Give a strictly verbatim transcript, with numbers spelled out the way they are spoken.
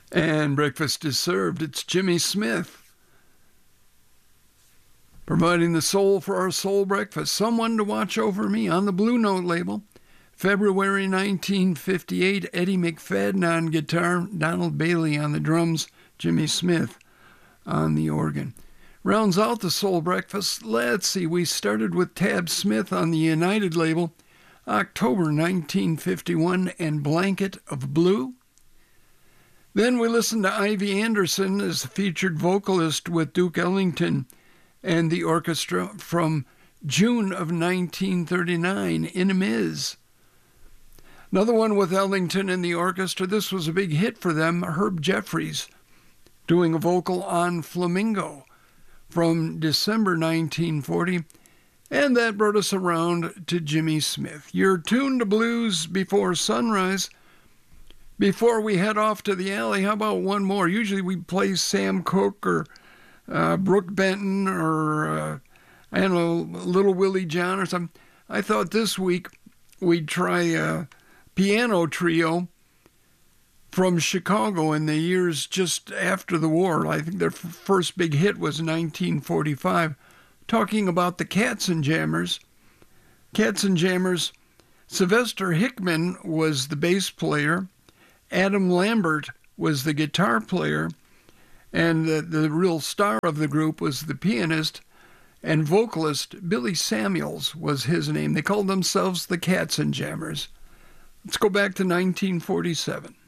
And breakfast is served. It's Jimmy Smith, providing the soul for our soul breakfast. Someone to watch over me on the Blue Note label. February nineteen fifty-eight, Eddie McFadden on guitar, Donald Bailey on the drums, Jimmy Smith on the organ. Rounds out the soul breakfast. Let's see, we started with Tab Smith on the United label, October nineteen fifty-one, and Blanket of Blue. Then we listened to Ivy Anderson as the featured vocalist with Duke Ellington and the orchestra from June of nineteen thirty-nine, In a Miz. Another one with Ellington and the orchestra. This was a big hit for them, Herb Jeffries, doing a vocal on Flamingo from December nineteen forty. And that brought us around to Jimmy Smith. You're tuned to Blues Before Sunrise. Before we head off to the alley, how about one more? Usually we play Sam Cooke or uh, Brooke Benton or, uh, I don't know, Little Willie John or something. I thought this week we'd try a piano trio from Chicago in the years just after the war. I think their f- first big hit was nineteen forty-five, talking about the Katzenjammers. Katzenjammers, Sylvester Hickman was the bass player. Adam Lambert was the guitar player, and the, the real star of the group was the pianist and vocalist Billy Samuels was his name. They called themselves the Katzenjammers. Let's go back to nineteen forty-seven.